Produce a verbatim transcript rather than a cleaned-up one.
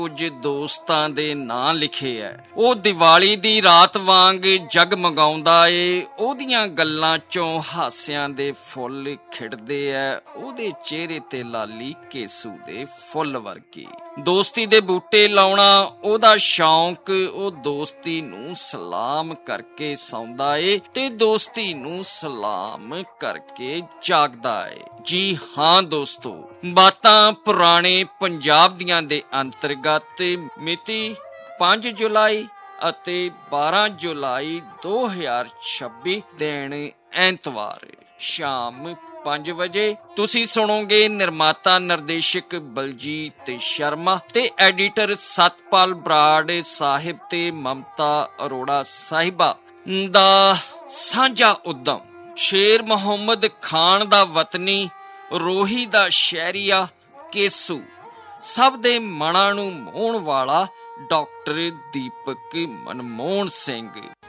ਕੁਝ ਦੋਸਤਾਂ ਦੇ ਨਾਂ ਲਿਖੇ ਐ। ਉਹ ਦੀਵਾਲੀ ਦੀ ਰਾਤ ਵਾਂਗ ਜਗਮਗਾਉਂਦਾ ਏ, ਉਹਦੀਆਂ ਗੱਲਾਂ ਚੋਂ ਹਾਸਿਆਂ ਦੇ ਫੁੱਲ ਖਿੜਦੇ ਐ, ਉਹਦੇ ਚਿਹਰੇ ਤੇ ਲਾਲੀ ਕੇਸੂ ਦੇ ਫੁੱਲ ਵਰਗੀ। ਦੋਸਤੀ ਦੇ ਬੂਟੇ ਲਾਉਣਾ ਉਹਦਾ ਸ਼ੌਂਕ, ਉਹ ਦੋਸਤੀ ਨੂੰ ਸਲਾਮ ਕਰਕੇ ਸੌਂਦਾ ਏ ਤੇ ਦੋਸਤੀ ਨੂੰ ਸਲਾਮ ਕਰਕੇ ਜਾਗਦਾ ਏ। ਜੀ ਹਾਂ ਦੋਸਤੋ, ਬਾਤਾਂ ਪੁਰਾਣੇ ਪੰਜਾਬ ਦੀਆਂ ਦੇ ਅੰਤਰਗਤ ਮਿਤੀ ਪੰਜ ਜੁਲਾਈ ਅਤੇ ਬਾਰਾਂ ਜੁਲਾਈ ਦੋ ਹਜ਼ਾਰ ਛੱਬੀ ਦਿਨ ਐਤਵਾਰ ਸ਼ਾਮ ਪੰਜ ਵਜੇ ਤੁਸੀਂ ਸੁਣੋਗੇ ਨਿਰਮਾਤਾ ਨਿਰਦੇਸ਼ਕ ਬਲਜੀਤ ਸ਼ਰਮਾ ਤੇ ਐਡੀਟਰ ਸਤਪਾਲ ਬਰਾੜ ਸਾਹਿਬ ਤੇ ਮਮਤਾ ਅਰੋੜਾ ਸਾਹਿਬਾ ਦਾ ਸਾਂਝਾ ਉਦਮ। ਸ਼ੇਰ ਮੁਹੰਮਦ ਖਾਨ ਦਾ ਵਤਨੀ, ਰੋਹੀ ਦਾ ਸ਼ਹਿਰੀਆ ਕੇਸੂ, ਸਭ ਦੇ ਮਨਾਂ ਨੂੰ ਮੋਹਣ ਵਾਲਾ ਡਾਕਟਰ ਦੀਪਕ ਮਨਮੋਹਨ ਸਿੰਘ।